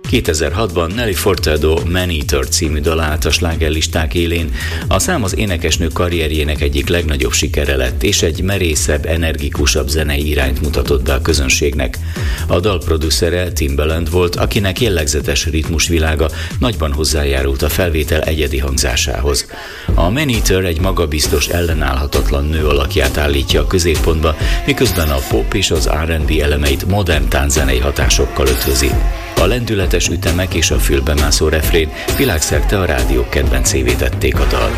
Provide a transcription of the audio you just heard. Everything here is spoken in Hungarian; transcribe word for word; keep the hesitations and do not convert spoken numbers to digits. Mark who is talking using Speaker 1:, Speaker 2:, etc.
Speaker 1: kétezer-hatban Nelly Furtado Man Eater című dala állt a slágerlisták élén. A szám az énekesnő karrierjének egyik legnagyobb sikere lett, és egy merészebb, energikusabb zenei irányt mutatott be a közönségnek. A dal producere Timbaland volt, akinek jellegzetes ritmusvilága nagyban hozzájárult a felvétel egyedi hangzásához. A Man Eater egy magabiztos, ellenállhatatlan nő alakját állítja a középpontba, miközben a pop és az er and bé elemeit modern tánczenei hatásokkal ötvözi. A lendületes ütemek és a fülbemászó refrén világszerte a rádiók kedvencévé tették a dalt.